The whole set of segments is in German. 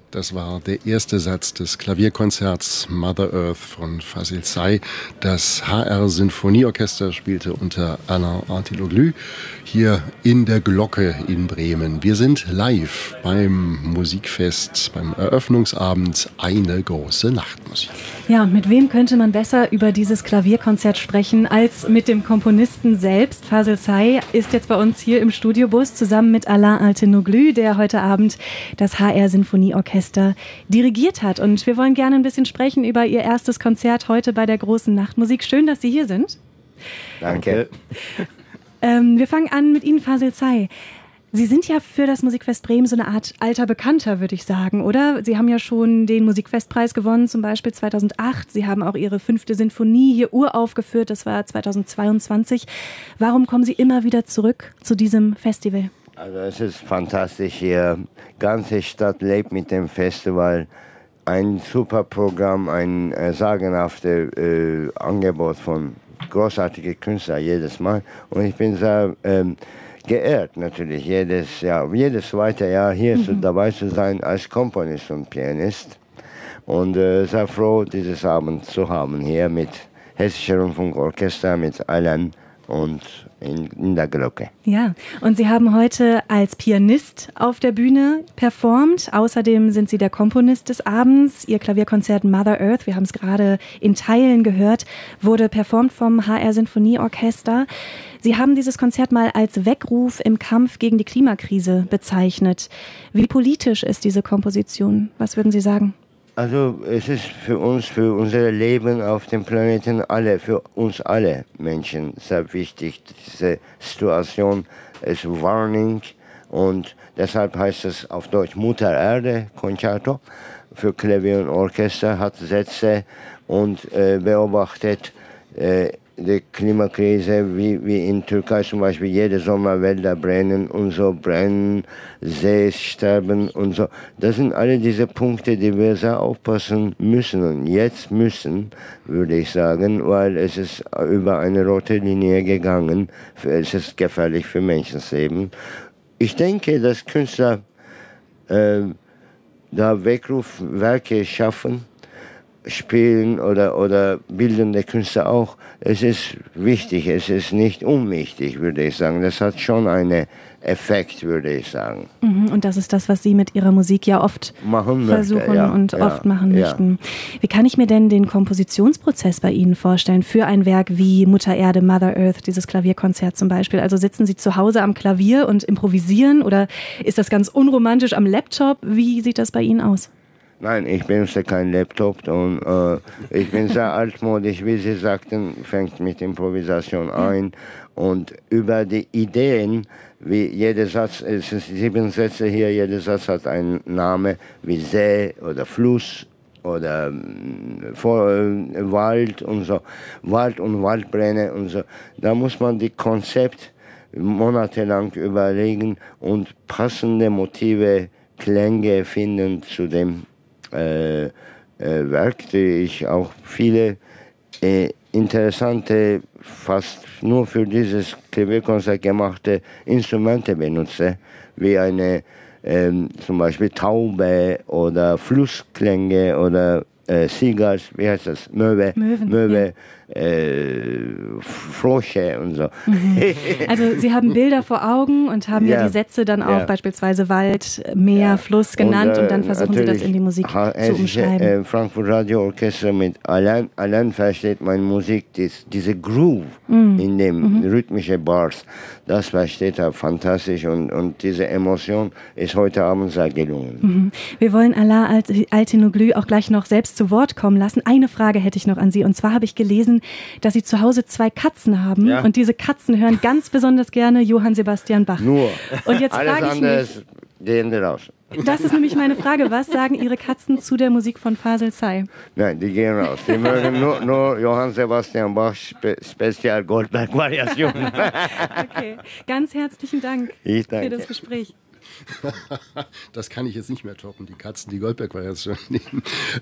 Das war der erste Satz des Klavierkonzerts Mother Earth von Fazil Say. Das HR Sinfonieorchester spielte unter Alain Artiloglou hier in der Glocke in Bremen. Wir sind live beim Musikfest, beim Eröffnungsabend Eine große Nachtmusik. Ja, und mit wem könnte man besser über dieses Klavierkonzert sprechen als mit dem Komponisten selbst? Fazil Say ist jetzt bei uns hier im Studiobus zusammen mit Alain Artiloglou, der heute Abend das HR Sinfonieorchester dirigiert hat. Und wir wollen gerne ein bisschen sprechen über Ihr erstes Konzert heute bei der großen Nachtmusik. Schön, dass Sie hier sind. Danke. Wir fangen an mit Ihnen, Fazil Say. Sie sind ja für das Musikfest Bremen so eine Art alter Bekannter, würde ich sagen, oder? Sie haben ja schon den Musikfestpreis gewonnen, zum Beispiel 2008. Sie haben auch Ihre 5. Sinfonie hier uraufgeführt, das war 2022. Warum kommen Sie immer wieder zurück zu diesem Festival? Also es ist fantastisch hier. Die ganze Stadt lebt mit dem Festival. Ein super Programm, ein sagenhaftes Angebot von großartigen Künstlern jedes Mal. Und ich bin sehr geehrt natürlich, jedes zweite Jahr hier dabei zu sein als Komponist und Pianist. Und sehr froh, dieses Abend zu haben hier mit Hessischer Rundfunkorchester, mit Alain und in der Glocke. Ja, und Sie haben heute als Pianist auf der Bühne performt. Außerdem sind Sie der Komponist des Abends. Ihr Klavierkonzert Mother Earth, wir haben es gerade in Teilen gehört, wurde performt vom HR Sinfonieorchester. Sie haben dieses Konzert mal als Weckruf im Kampf gegen die Klimakrise bezeichnet. Wie politisch ist diese Komposition? Was würden Sie sagen? Also es ist für uns, für unser Leben auf dem Planeten für uns alle Menschen sehr wichtig. Diese Situation ist Warning und deshalb heißt es auf Deutsch Mutter Erde Concerto für Klavier und Orchester, hat Sätze und beobachtet die Klimakrise, wie in Türkei zum Beispiel jede Sommer Wälder brennen und so brennen, Sees sterben und so. Das sind alle diese Punkte, die wir sehr aufpassen müssen und jetzt müssen, würde ich sagen, weil es ist über eine rote Linie gegangen. Es ist gefährlich für Menschenleben. Ich denke, dass Künstler da Weckrufwerke schaffen, spielen oder bildende Künstler auch. Es ist wichtig, es ist nicht unwichtig, würde ich sagen. Das hat schon einen Effekt, würde ich sagen. Und das ist das, was Sie mit Ihrer Musik ja oft versuchen und oft machen möchten. Wie kann ich mir denn den Kompositionsprozess bei Ihnen vorstellen für ein Werk wie Mutter Erde, Mother Earth, dieses Klavierkonzert zum Beispiel? Also sitzen Sie zu Hause am Klavier und improvisieren oder ist das ganz unromantisch am Laptop? Wie sieht das bei Ihnen aus? Nein, ich benutze kein Laptop und ich bin sehr altmodisch, wie Sie sagten, fängt mit Improvisation ein und über die Ideen, wie jeder Satz, es sind 7 Sätze hier, jeder Satz hat einen Namen wie See oder Fluss oder Wald und so, Wald und Waldbrände und so. Da muss man die Konzept monatelang überlegen und passende Motive, Klänge finden zu dem Werk, die ich auch viele interessante, fast nur für dieses Klavierkonzert gemachte Instrumente benutze, wie eine zum Beispiel Taube oder Flussklänge oder Seagulls, wie heißt das? Möwe, Frösche und so. Also Sie haben Bilder vor Augen und haben ja die Sätze dann auch beispielsweise Wald, Meer, Fluss genannt und dann versuchen Sie das in die Musik zu umschreiben. Frankfurt Radio Orchester mit Alain versteht meine Musik, diese Groove in dem rhythmischen Bars, das versteht er fantastisch und diese Emotion ist heute Abend sehr gelungen. Wir wollen Alain Artiloglou auch gleich noch selbst zu Wort kommen lassen. Eine Frage hätte ich noch an Sie und zwar habe ich gelesen, dass Sie zu Hause 2 Katzen haben und diese Katzen hören ganz besonders gerne Johann Sebastian Bach. Nur. Und jetzt alles frage ich andere mich, gehen raus. Das ist nämlich meine Frage. Was sagen Ihre Katzen zu der Musik von Fazil Say? Nein, die gehen raus. Die mögen nur Johann Sebastian Bach Spezial Goldberg-Variationen. Okay, ganz herzlichen Dank für das Gespräch. Das kann ich jetzt nicht mehr toppen, die Katzen, die Goldberg-Variation nehmen.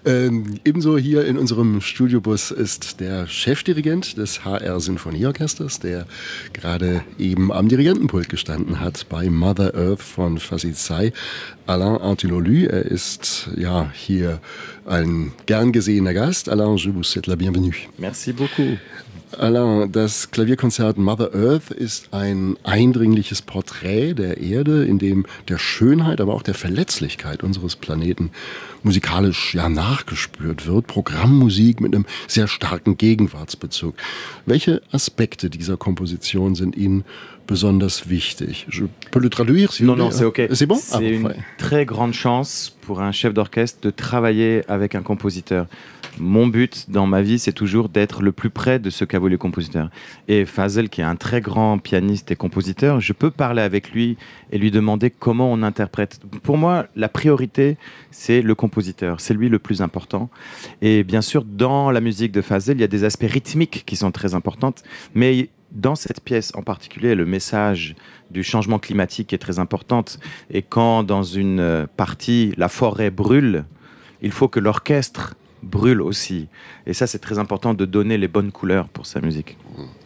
Ebenso hier in unserem Studiobus ist der Chefdirigent des HR Sinfonieorchesters, der gerade eben am Dirigentenpult gestanden hat bei Mother Earth von Fazil Say, Alain Antilolu. Er ist ja hier ein gern gesehener Gast. Alain, je vous souhaite la bienvenue. Merci beaucoup. Alain, das Klavierkonzert Mother Earth ist ein eindringliches Porträt der Erde, in dem der Schönheit, aber auch der Verletzlichkeit unseres Planeten musikalisch nachgespürt wird. Programmmusik mit einem sehr starken Gegenwartsbezug. Welche Aspekte dieser Komposition sind Ihnen besonders wichtig? Je peux le traduire, si vous voulez. Non, c'est OK. C'est bon? C'est une très grande chance pour un chef d'orchestre de travailler avec un compositeur. Mon but dans ma vie, c'est toujours d'être le plus près de ce qu'a voulu le compositeur. Et Fazil, qui est un très grand pianiste et compositeur, je peux parler avec lui et lui demander comment on interprète. Pour moi, la priorité, c'est le compositeur. C'est lui le plus important. Et bien sûr, dans la musique de Fazil, il y a des aspects rythmiques qui sont très importants, mais dans cette pièce en particulier, le message du changement climatique est très important. Et quand dans une partie, la forêt brûle, il faut que l'orchestre brûle aussi. Et ça, c'est très important de donner les bonnes couleurs pour sa musique.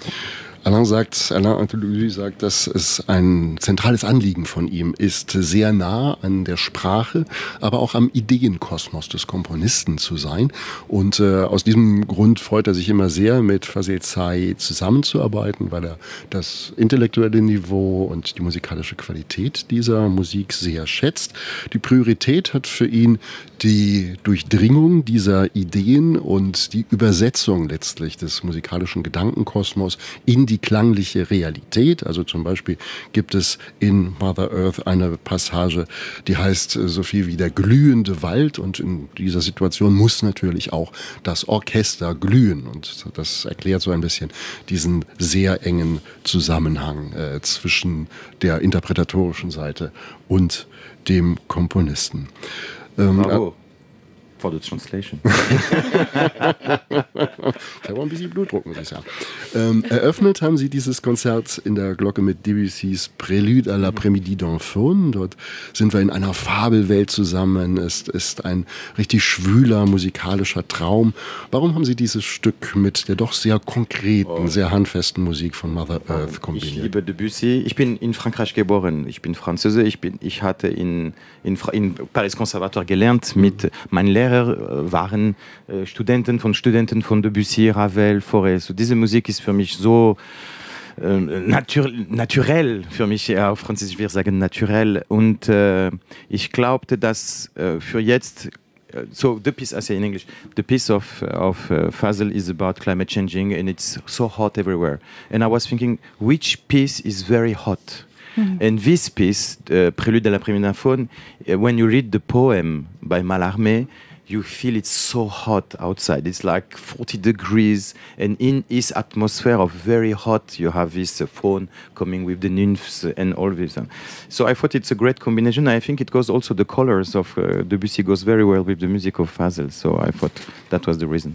Alain Antilolu sagt, dass es ein zentrales Anliegen von ihm ist, sehr nah an der Sprache, aber auch am Ideenkosmos des Komponisten zu sein. Und aus diesem Grund freut er sich immer sehr, mit Fazil Say zusammenzuarbeiten, weil er das intellektuelle Niveau und die musikalische Qualität dieser Musik sehr schätzt. Die Priorität hat für ihn die Durchdringung dieser Ideen und die Übersetzung letztlich des musikalischen Gedankenkosmos in die klangliche Realität. Also zum Beispiel gibt es in Mother Earth eine Passage, die heißt so viel wie der glühende Wald, und in dieser Situation muss natürlich auch das Orchester glühen, und das erklärt so ein bisschen diesen sehr engen Zusammenhang zwischen der interpretatorischen Seite und dem Komponisten. Bravo. For the translation. Ich habe auch ein bisschen Blutdruck, muss ich sagen. Eröffnet haben Sie dieses Konzert in der Glocke mit Debussys Prélude à l'après-midi d'un faune. Dort sind wir in einer Fabelwelt zusammen. Es ist ein richtig schwüler musikalischer Traum. Warum haben Sie dieses Stück mit der doch sehr konkreten, sehr handfesten Musik von Mother Earth kombiniert? Ich liebe Debussy. Ich bin in Frankreich geboren. Ich bin Franzose. Ich hatte in Paris Conservatoire gelernt. Mit meinen Lehrern waren Studenten von Debussy, Ravel, Fauré. So, diese Musik ist für mich so naturell, für mich, auf Französisch wir sagen naturell. Und ich glaubte, dass für jetzt, so the piece, I say in English, the piece of Fazil is about climate changing, and it's so hot everywhere. And I was thinking, which piece is very hot? And this piece, Prélude à l'après-midi d'un faune, when you read the poem by Mallarmé, you feel it's so hot outside. It's like 40 degrees, and in his atmosphere of very hot, you have this faune coming with the nymphs and all this. So I thought it's a great combination. I think it goes also, the colors of Debussy goes very well with the music of Fazil. So I thought that was the reason.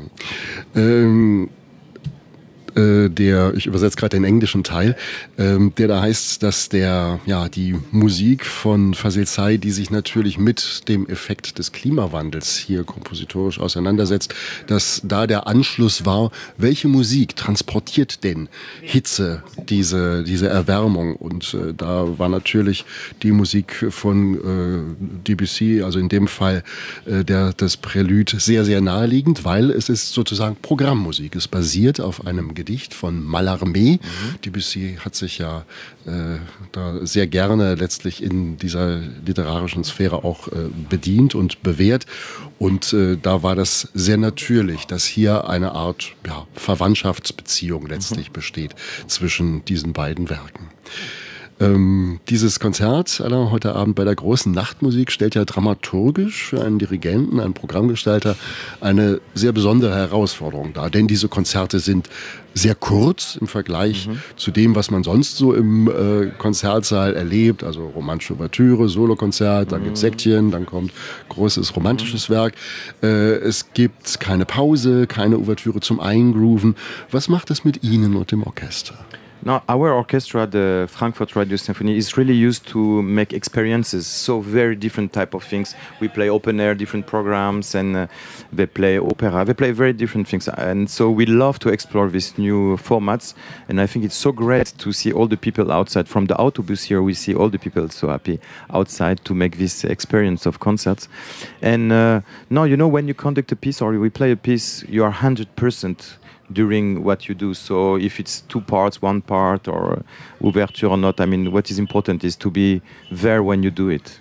Ich übersetze gerade den englischen Teil, der da heißt, dass die Musik von Fazil Say, die sich natürlich mit dem Effekt des Klimawandels hier kompositorisch auseinandersetzt, dass da der Anschluss war, welche Musik transportiert denn Hitze, diese Erwärmung? Und da war natürlich die Musik von Debussy, also in dem Fall das Prälude, sehr, sehr naheliegend, weil es ist sozusagen Programmmusik. Es basiert auf einem Gedicht von Mallarmé. Debussy hat sich ja da sehr gerne letztlich in dieser literarischen Sphäre auch bedient und bewährt. Und da war das sehr natürlich, dass hier eine Art Verwandtschaftsbeziehung letztlich besteht zwischen diesen beiden Werken. Dieses Konzert heute Abend bei der großen Nachtmusik stellt ja dramaturgisch für einen Dirigenten, einen Programmgestalter eine sehr besondere Herausforderung dar. Denn diese Konzerte sind sehr kurz im Vergleich zu dem, was man sonst so im Konzertsaal erlebt. Also romantische Ouvertüre, Solokonzert, dann gibt's Sektchen, dann kommt großes romantisches Werk. Es gibt keine Pause, keine Ouvertüre zum Eingrooven. Was macht es mit Ihnen und dem Orchester? No, our orchestra, the Frankfurt Radio Symphony, is really used to make experiences, so very different type of things. We play open air, different programs, and they play opera. They play very different things, and so we love to explore these new formats. And I think it's so great to see all the people outside. From the autobus here, we see all the people so happy outside to make this experience of concerts. And no, you know, when you conduct a piece or we play a piece, you are 100% during what you do. So if it's two parts, one part, or ouverture or not, I mean, what is important is to be there when you do it.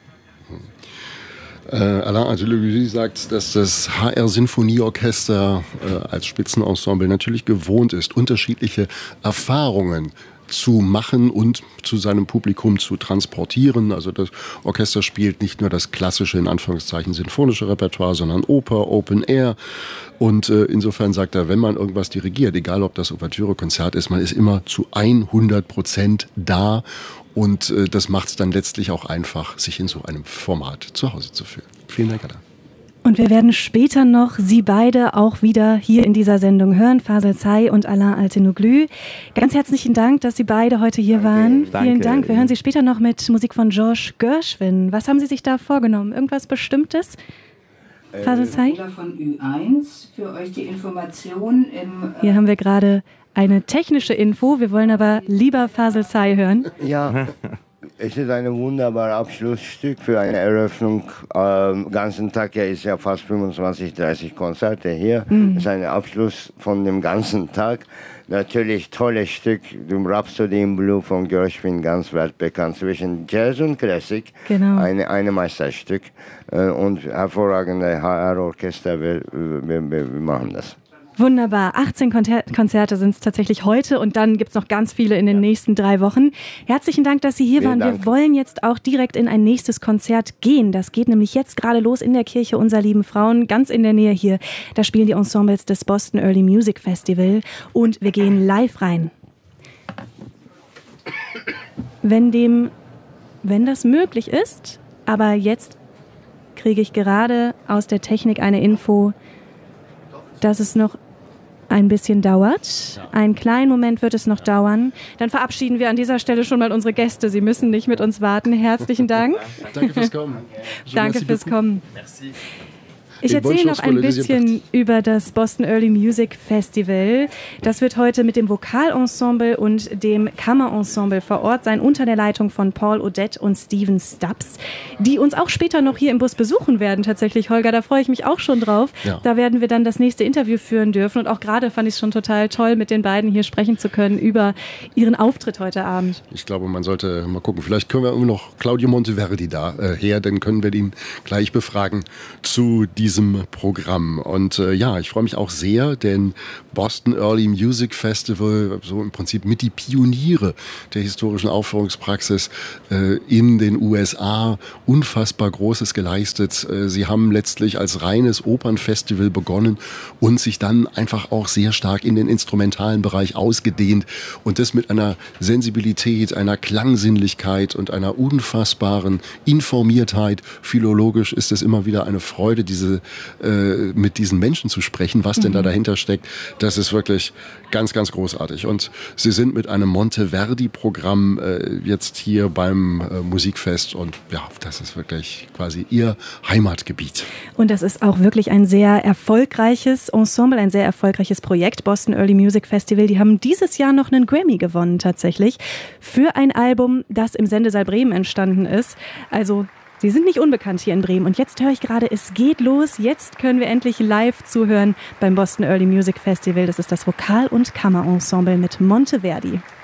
Alain Angelou sagt, dass das HR-Sinfonieorchester als Spitzenensemble natürlich gewohnt ist, unterschiedliche Erfahrungen zu machen und zu seinem Publikum zu transportieren. Also das Orchester spielt nicht nur das klassische, in Anführungszeichen, sinfonische Repertoire, sondern Oper, Open Air. Und insofern sagt er, wenn man irgendwas dirigiert, egal ob das Ouvertüre-Konzert ist, man ist immer zu 100% da. Und das macht es dann letztlich auch einfach, sich in so einem Format zu Hause zu fühlen. Vielen Dank, Alain. Und wir werden später noch Sie beide auch wieder hier in dieser Sendung hören, Fasel Say und Alain Altinoglu. Ganz herzlichen Dank, dass Sie beide heute hier waren. Danke. Vielen Dank. Wir hören Sie später noch mit Musik von George Gershwin. Was haben Sie sich da vorgenommen? Irgendwas Bestimmtes? Fasel Say? Von Ü1 für euch die Information im... Hier haben wir gerade eine technische Info. Wir wollen aber lieber Fasel Say hören. Ja, es ist ein wunderbares Abschlussstück für eine Eröffnung. Ganzen Tag, ja, ist ja fast 25, 30 Konzerte hier. Es ist ein Abschluss von dem ganzen Tag. Natürlich tolles Stück, Rhapsody in Blue von Gershwin, ganz weltbekannt zwischen Jazz und Klassik. Genau. Eine Meisterstück und hervorragende HR-Orchester, wir machen das. Wunderbar. 18 Konzerte sind es tatsächlich heute und dann gibt es noch ganz viele in den nächsten 3 Wochen. Herzlichen Dank, dass Sie hier waren. Wir wollen jetzt auch direkt in ein nächstes Konzert gehen. Das geht nämlich jetzt gerade los in der Kirche Unser Lieben Frauen, ganz in der Nähe hier. Da spielen die Ensembles des Boston Early Music Festival und wir gehen live rein. Wenn das möglich ist, aber jetzt kriege ich gerade aus der Technik eine Info, dass es noch ein bisschen dauert. Einen kleinen Moment wird es noch dauern. Dann verabschieden wir an dieser Stelle schon mal unsere Gäste. Sie müssen nicht mit uns warten. Herzlichen Dank. Danke fürs Kommen. Danke fürs Kommen. Ich erzähle noch ein bisschen über das Boston Early Music Festival. Das wird heute mit dem Vokalensemble und dem Kammerensemble vor Ort sein, unter der Leitung von Paul Odette und Steven Stubbs, die uns auch später noch hier im Bus besuchen werden tatsächlich, Holger. Da freue ich mich auch schon drauf. Ja. Da werden wir dann das nächste Interview führen dürfen. Und auch gerade fand ich es schon total toll, mit den beiden hier sprechen zu können über ihren Auftritt heute Abend. Ich glaube, man sollte mal gucken. Vielleicht können wir immer noch Claudio Monteverdi her, dann können wir ihn gleich befragen zu diesem Programm. Und ja, ich freue mich auch sehr, denn Boston Early Music Festival, so im Prinzip mit die Pioniere der historischen Aufführungspraxis in den USA, unfassbar Großes geleistet. Sie haben letztlich als reines Opernfestival begonnen und sich dann einfach auch sehr stark in den instrumentalen Bereich ausgedehnt und das mit einer Sensibilität, einer Klangsinnlichkeit und einer unfassbaren Informiertheit. Philologisch ist es immer wieder eine Freude, mit diesen Menschen zu sprechen, was denn da dahinter steckt. Das ist wirklich ganz, ganz großartig. Und sie sind mit einem Monteverdi-Programm jetzt hier beim Musikfest und ja, das ist wirklich quasi ihr Heimatgebiet. Und das ist auch wirklich ein sehr erfolgreiches Ensemble, ein sehr erfolgreiches Projekt, Boston Early Music Festival. Die haben dieses Jahr noch einen Grammy gewonnen tatsächlich für ein Album, das im Sendesaal Bremen entstanden ist. Also Sie sind nicht unbekannt hier in Bremen. Und jetzt höre ich gerade, es geht los. Jetzt können wir endlich live zuhören beim Boston Early Music Festival. Das ist das Vokal- und Kammerensemble mit Monteverdi.